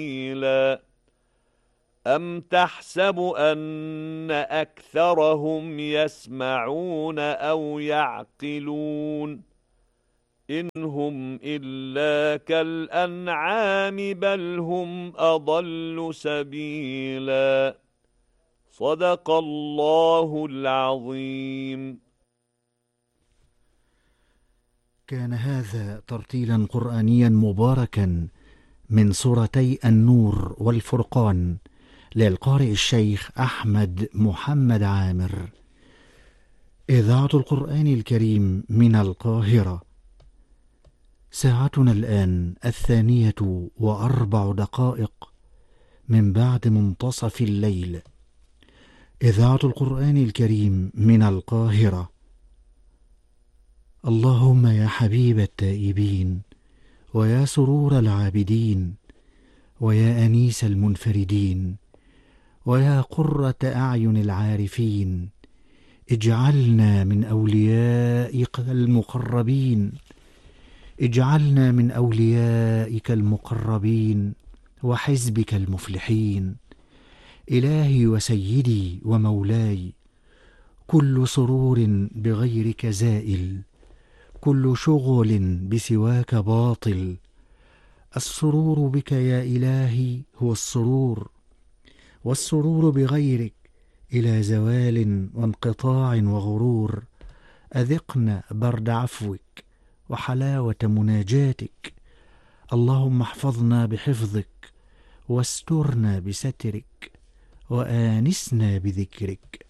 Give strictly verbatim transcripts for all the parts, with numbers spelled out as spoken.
أَمْ تَحْسَبُ أَنَّ أَكْثَرَهُمْ يَسْمَعُونَ أَوْ يَعْقِلُونَ إِنْ هُمْ إِلَّا كَالْأَنْعَامِ بَلْ هُمْ أَضَلُّ سَبِيلًا. صدق الله العظيم. كان هذا ترتيلا قرآنيا مباركا من سورتي النور والفرقان للقارئ الشيخ أحمد محمد عامر. إذاعة القرآن الكريم من القاهرة. ساعتنا الآن الثانية وأربع دقائق من بعد منتصف الليل. إذاعة القرآن الكريم من القاهرة. اللهم يا حبيب التائبين، ويا سرور العابدين، ويا أنيس المنفردين، ويا قرة أعين العارفين، اجعلنا من أوليائك المقربين، اجعلنا من أوليائك المقربين وحزبك المفلحين. إلهي وسيدي ومولاي، كل سرور بغيرك زائل، كل شغل بسواك باطل. السرور بك يا إلهي هو السرور، والسرور بغيرك إلى زوال وانقطاع وغرور. أذقنا برد عفوك وحلاوة مناجاتك. اللهم احفظنا بحفظك، واسترنا بسترك، وآنسنا بذكرك.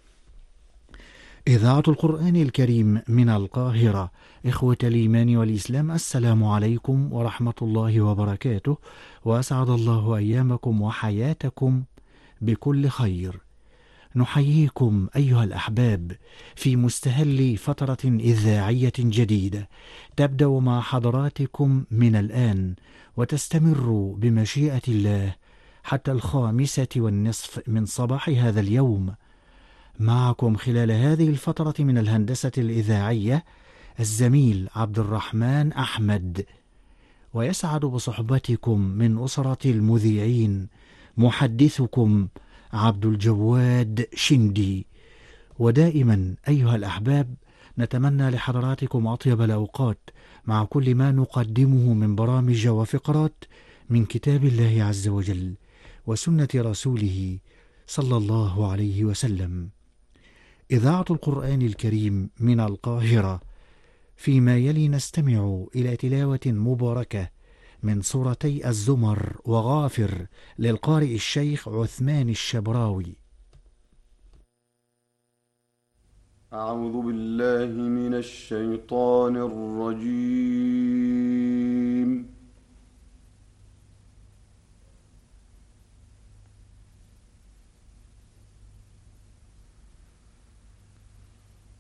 إذاعة القرآن الكريم من القاهرة. إخوة الإيمان والإسلام، السلام عليكم ورحمة الله وبركاته، وأسعد الله أيامكم وحياتكم بكل خير. نحييكم أيها الأحباب في مستهل فترة إذاعية جديدة تبدأ مع حضراتكم من الآن، وتستمر بمشيئة الله حتى الخامسة والنصف من صباح هذا اليوم. معكم خلال هذه الفترة من الهندسة الإذاعية الزميل عبد الرحمن أحمد، ويسعد بصحبتكم من أسرة المذيعين محدثكم عبد الجواد شندي. ودائما أيها الأحباب نتمنى لحضراتكم أطيب الأوقات مع كل ما نقدمه من برامج وفقرات من كتاب الله عز وجل وسنة رسوله صلى الله عليه وسلم. إذاعة القرآن الكريم من القاهرة. فيما يلي نستمع إلى تلاوة مباركة من سورتي الزمر وغافر للقارئ الشيخ عثمان الشبراوي. أعوذ بالله من الشيطان الرجيم.